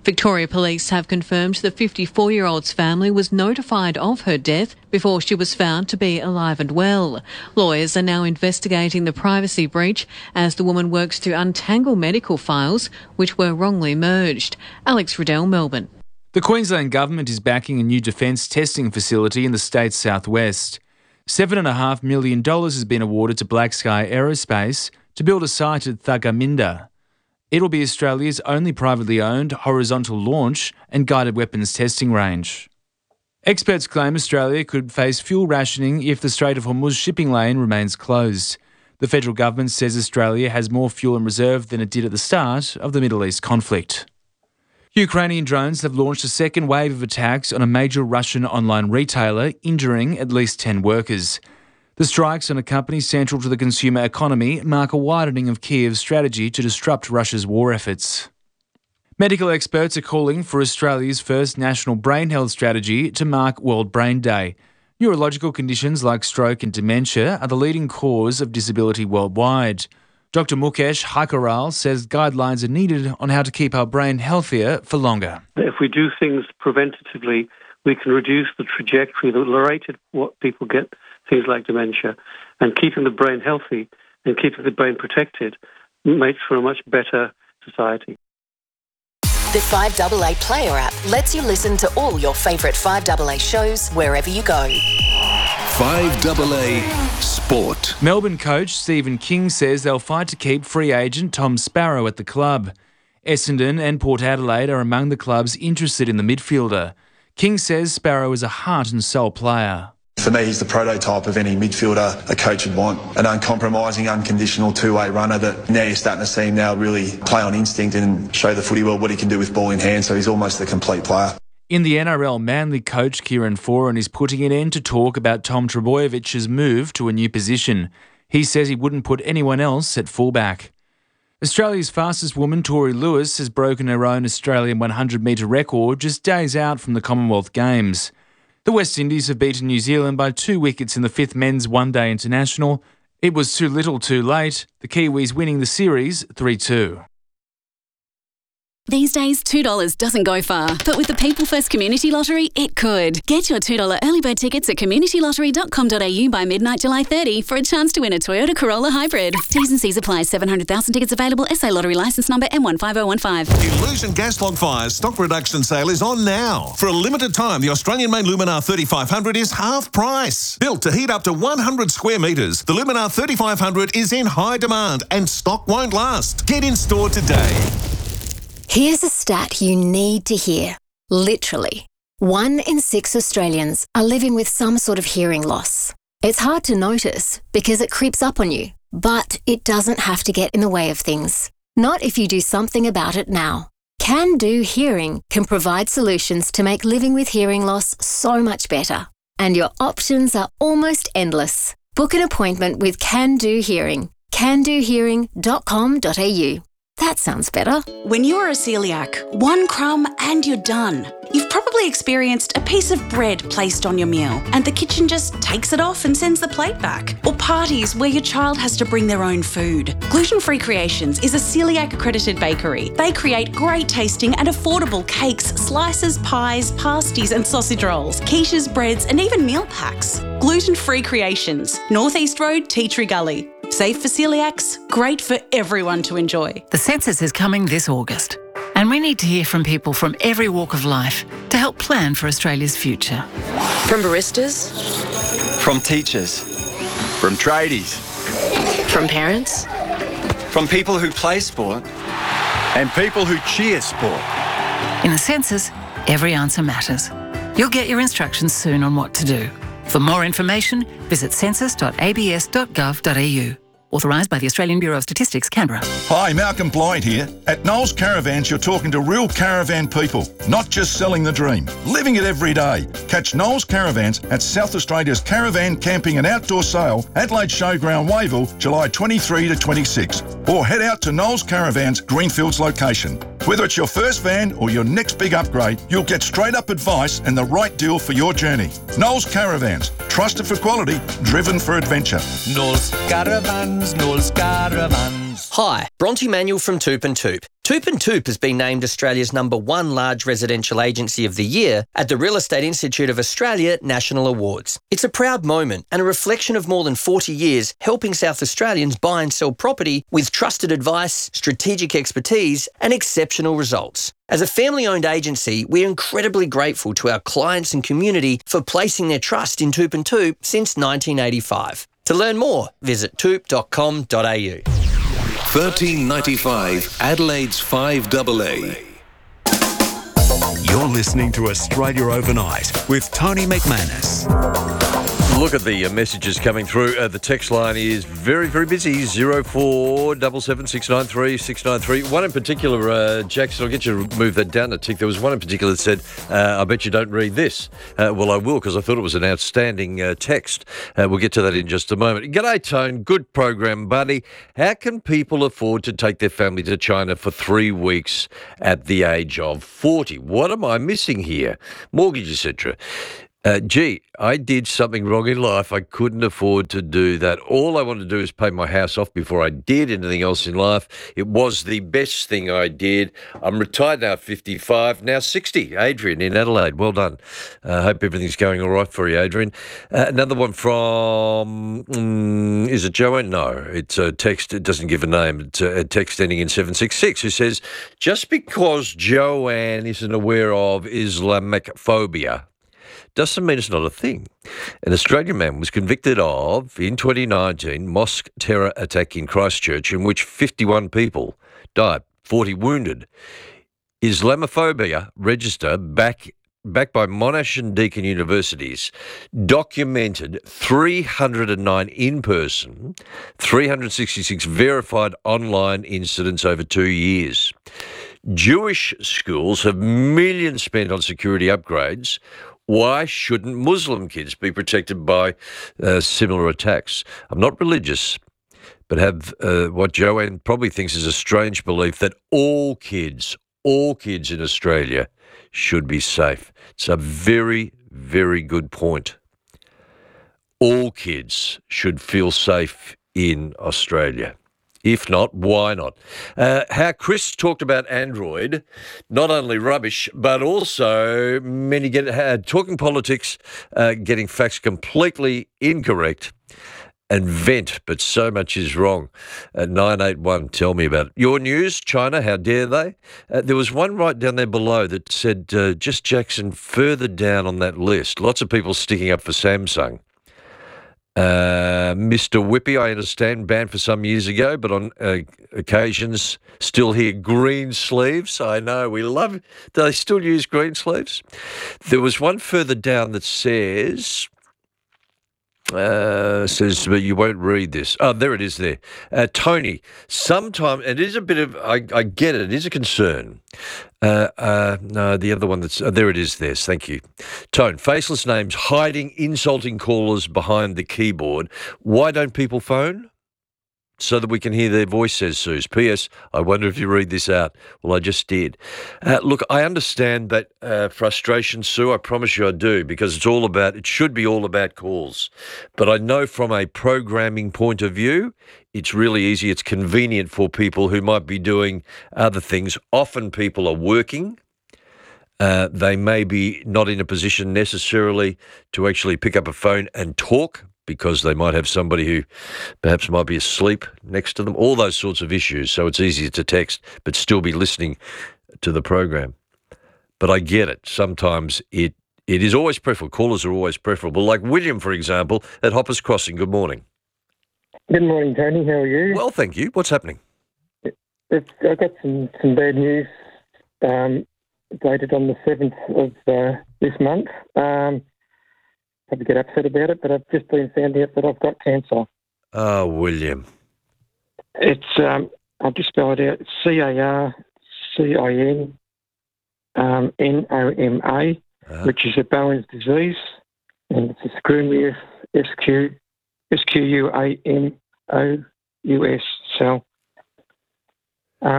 Victoria Police have confirmed the 54-year-old's family was notified of her death before she was found to be alive and well. Lawyers are now investigating the privacy breach as the woman works to untangle medical files which were wrongly merged. Alex Riddell, Melbourne. The Queensland Government is backing a new defence testing facility in the state's southwest. $7.5 million has been awarded to Black Sky Aerospace to build a site at Thagaminda. It'll be Australia's only privately owned horizontal launch and guided weapons testing range. Experts claim Australia could face fuel rationing if the Strait of Hormuz shipping lane remains closed. The federal government says Australia has more fuel in reserve than it did at the start of the Middle East conflict. Ukrainian drones have launched a second wave of attacks on a major Russian online retailer, injuring at least 10 workers. The strikes on a company central to the consumer economy mark a widening of Kiev's strategy to disrupt Russia's war efforts. Medical experts are calling for Australia's first national brain health strategy to mark World Brain Day. Neurological conditions like stroke and dementia are the leading cause of disability worldwide. Dr. Mukesh Hakaral says guidelines are needed on how to keep our brain healthier for longer. If we do things preventatively, we can reduce the trajectory, the rate at what people get things like dementia. And keeping the brain healthy and keeping the brain protected makes for a much better society. The 5AA Player app lets you listen to all your favourite 5AA shows wherever you go. 5AA Sport. Melbourne coach Stephen King says they'll fight to keep free agent Tom Sparrow at the club. Essendon and Port Adelaide are among the clubs interested in the midfielder. King says Sparrow is a heart and soul player. For me, he's the prototype of any midfielder a coach would want. An uncompromising, unconditional two-way runner that now you're starting to see him now really play on instinct and show the footy world what he can do with ball in hand, so he's almost the complete player. In the NRL, Manly coach Kieran Foran is putting an end to talk about Tom Trebojevich's move to a new position. He says he wouldn't put anyone else at fullback. Australia's fastest woman, Tori Lewis, has broken her own Australian 100-metre record just days out from the Commonwealth Games. The West Indies have beaten New Zealand by 2 wickets in the 5th Men's One-Day International. It was too little too late, the Kiwis winning the series 3-2. These days, $2 doesn't go far, but with the People First Community Lottery, it could. Get your $2 early bird tickets at communitylottery.com.au by midnight July 30 for a chance to win a Toyota Corolla Hybrid. T's and C's apply. 700,000 tickets available. SA Lottery licence number M15015. Illusion Gas Log Fire's stock reduction sale is on now. For a limited time, the Australian-made Luminar 3500 is half price. Built to heat up to 100 square metres, the Luminar 3500 is in high demand and stock won't last. Get in store today. Here's a stat you need to hear. Literally, 1 in 6 Australians are living with some sort of hearing loss. It's hard to notice because it creeps up on you, but it doesn't have to get in the way of things. Not if you do something about it now. Can Do Hearing can provide solutions to make living with hearing loss so much better. And your options are almost endless. Book an appointment with Can Do Hearing. candohearing.com.au. That sounds better. When you are a celiac, one crumb and you're done. You've probably experienced a piece of bread placed on your meal and the kitchen just takes it off and sends the plate back. Or parties where your child has to bring their own food. Gluten Free Creations is a celiac accredited bakery. They create great tasting and affordable cakes, slices, pies, pasties and sausage rolls, quiches, breads and even meal packs. Gluten Free Creations, North East Road, Tea Tree Gully. Safe for celiacs, great for everyone to enjoy. The census is coming this August, and we need to hear from people from every walk of life to help plan for Australia's future. From baristas, from teachers, from tradies, from parents, from people who play sport, and people who cheer sport. In the census, every answer matters. You'll get your instructions soon on what to do. For more information, visit census.abs.gov.au. Authorised by the Australian Bureau of Statistics, Canberra. Hi, Malcolm Blight here. At Knowles Caravans, you're talking to real caravan people, not just selling the dream. Living it every day. Catch Knowles Caravans at South Australia's Caravan Camping and Outdoor Sale, Adelaide Showground, Wayville, July 23 to 26. Or head out to Knowles Caravans, Greenfields location. Whether it's your first van or your next big upgrade, you'll get straight-up advice and the right deal for your journey. Knowles Caravans. Trusted for quality, driven for adventure. Knowles Caravans, Knowles Caravans. Homes. Hi, Bronte Manuel from Toop and Toop. Toop and Toop has been named Australia's #1 large residential agency of the year at the Real Estate Institute of Australia National Awards. It's a proud moment and a reflection of more than 40 years helping South Australians buy and sell property with trusted advice, strategic expertise and exceptional results. As a family-owned agency, we're incredibly grateful to our clients and community for placing their trust in Toop and Toop since 1985. To learn more, visit toop.com.au. 1395 Adelaide's 5AA. You're listening to Australia Overnight with Tony McManus. Look at the messages coming through. The text line is very, very busy. 0477 693 693. One in particular, Jackson, I'll get you to move that down a tick. There was one in particular that said, I bet you don't read this. Well, I will, because I thought it was an outstanding text. We'll get to that in just a moment. G'day, Tone. Good program, buddy. How can people afford to take their family to China for 3 weeks at the age of 40? What am I missing here? Mortgage, etc. Gee, I did something wrong in life. I couldn't afford to do that. All I wanted to do is pay my house off before I did anything else in life. It was the best thing I did. I'm retired now at 55, now 60. Adrian in Adelaide, well done. Hope everything's going all right for you, Adrian. Another one from, is it Joanne? No, it's a text. It doesn't give a name. It's a text ending in 766 who says, just because Joanne isn't aware of Islamophobia doesn't mean it's not a thing. An Australian man was convicted of, in 2019, mosque terror attack in Christchurch in which 51 people died, 40 wounded. Islamophobia register backed by Monash and Deakin universities documented 309 in-person, 366 verified online incidents over 2 years. Jewish schools have millions spent on security upgrades. Why shouldn't Muslim kids be protected by similar attacks? I'm not religious, but have what Joanne probably thinks is a strange belief that all kids in Australia should be safe. It's a very, very good point. All kids should feel safe in Australia. If not, why not? How Chris talked about Android, not only rubbish, but also many talking politics, getting facts completely incorrect, and vent, but so much is wrong. 981, tell me about it. Your news, China, how dare they? There was one right down there below that said, just Jackson, further down on that list. Lots of people sticking up for Samsung. Mr. Whippy, I understand, banned for some years ago, but on occasions still hear green sleeves. I know, we love it. Do they still use green sleeves? There was one further down that says, but you won't read this. Oh, there it is there. Tony, sometimes, it is a bit of, I get it, it is a concern. No, the other one that's, there it is there, thank you. Tone, faceless names hiding insulting callers behind the keyboard. Why don't people phone? So that we can hear their voice, says Suze. P.S. I wonder if you read this out. Well, I just did. Look, I understand that frustration, Sue. I promise you I do, because it should be all about calls. But I know from a programming point of view, it's really easy. It's convenient for people who might be doing other things. Often people are working. They may be not in a position necessarily to actually pick up a phone and talk, because they might have somebody who perhaps might be asleep next to them, all those sorts of issues. So it's easier to text but still be listening to the program. But I get it. Sometimes it is always preferable. Callers are always preferable. Like William, for example, at Hoppers Crossing. Good morning. Good morning, Tony. How are you? Well, thank you. What's happening? I've got some bad news dated on the 7th of this month. Probably get upset about it, but I've just been found out that I've got cancer. Oh, William. It's, I'll just spell it out. It's CARCINNOMA, which is a Bowen's disease, and it's a squamous SQUAMOUS cell.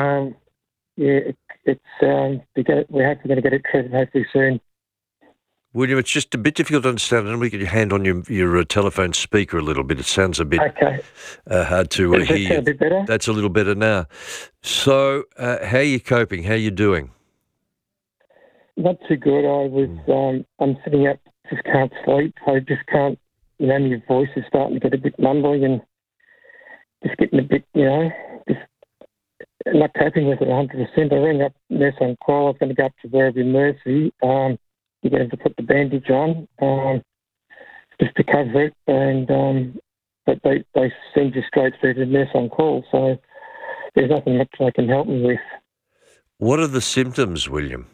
We're hopefully going to get it treated hopefully soon. William, it's just a bit difficult to understand. Let me get your hand on your telephone speaker a little bit. It sounds a bit hard to Does that hear. sound a bit better? That's a little better now. So, how are you coping? How are you doing? Not too good. I'm sitting up, just can't sleep. I just can't, my voice is starting to get a bit mumbly and just getting a bit, just not coping with it 100%. I rang up Nurse on Call. I was going to go up to Werribee Mercy to get him to put the bandage on just to cover it, and but they send you straight through to Nurse on Call, so there's nothing much they can help me with. What are the symptoms, William?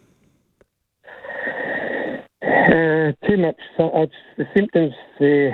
Too much. The symptoms, they're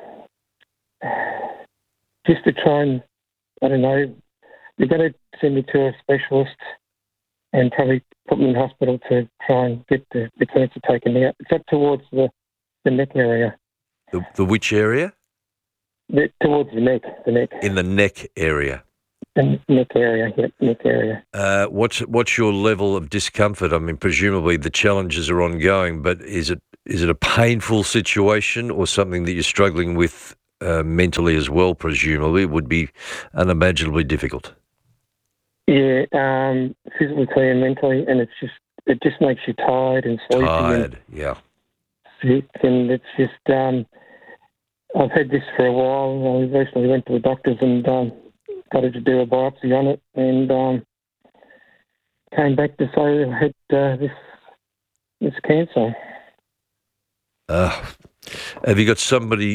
just to try and, I don't know, they're going to send me to a specialist and probably put me in hospital to try and get the cancer taken out. It's up towards the neck area. The which area? Towards the neck. In the neck area. The neck area, yep, neck area. What's your level of discomfort? I mean, presumably the challenges are ongoing, but is it a painful situation or something that you're struggling with mentally as well? Presumably, it would be unimaginably difficult. Yeah, physically and mentally, and it just makes you tired and sleepy. Tired, and sick, and it's just I've had this for a while. I recently went to the doctors and got her to do a biopsy on it, and came back to say I had this cancer. Have you got somebody